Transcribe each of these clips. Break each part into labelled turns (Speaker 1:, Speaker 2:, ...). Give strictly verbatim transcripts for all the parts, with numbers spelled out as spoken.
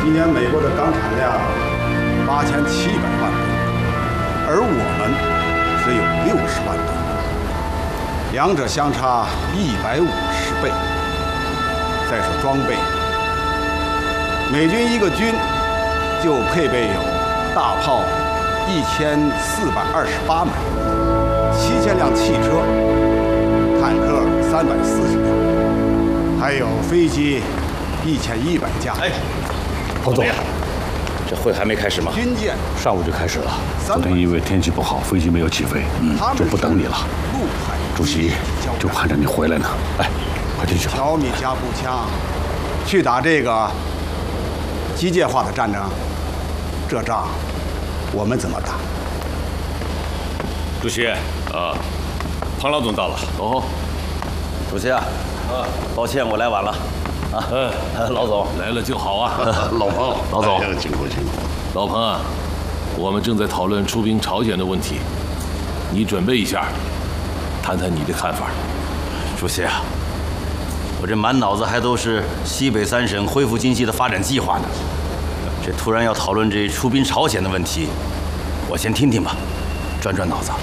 Speaker 1: 今年美国的钢产量八千七百万吨，而我们只有六十万吨，两者相差一百五十倍。再说装备，美军一个军就配备有大炮一千四百二十八门，七千辆汽车，坦克三百四十辆，还有飞机一千一百架。
Speaker 2: 哎，彭总，这会还没开始吗？
Speaker 1: 军舰
Speaker 3: 上午就开始了。昨天因为天气不好，飞机没有起飞，嗯，就不等你了。主席就盼着你回来呢。哎，快进去吧。
Speaker 1: 小米加步枪，去打这个机械化的战争，这仗我们怎么打？
Speaker 4: 主席啊，庞老总到了。
Speaker 2: 哦，主席啊，啊，抱歉我来晚了。啊，
Speaker 4: 嗯，
Speaker 2: 老总
Speaker 4: 来了就好啊。
Speaker 3: 老彭，
Speaker 2: 老总，
Speaker 3: 辛苦辛苦。
Speaker 4: 老彭啊，我们正在讨论出兵朝鲜的问题，你准备一下，谈谈你的看法。
Speaker 2: 主席啊，我这满脑子还都是西北三省恢复经济的发展计划呢，这突然要讨论这出兵朝鲜的问题，我先听听吧，转转脑子。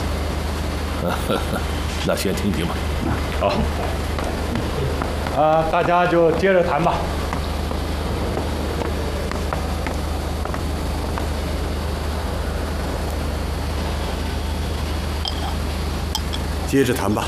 Speaker 4: 那先听听吧。
Speaker 3: 好。
Speaker 5: 啊，大家就接着谈吧。
Speaker 1: 接着谈吧。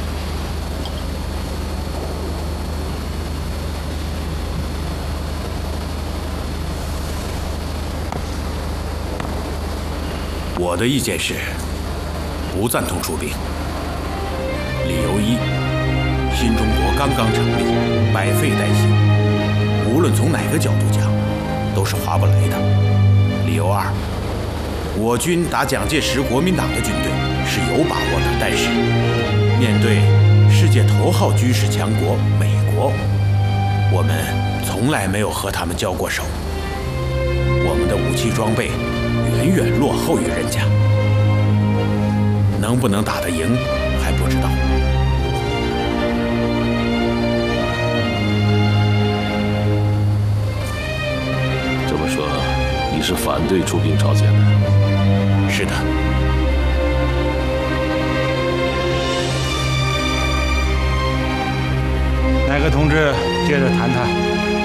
Speaker 4: 我的意见是，不赞同出兵。理由一，新中国刚刚成立，百废待兴，无论从哪个角度讲，都是划不来的。理由二，我军打蒋介石国民党的军队是有把握的，但是面对世界头号军事强国美国，我们从来没有和他们交过手，我们的武器装备远远落后于人家，能不能打得赢还不知道。这么说，你是反对出兵朝鲜的？是的。
Speaker 5: 哪个同志接着谈谈？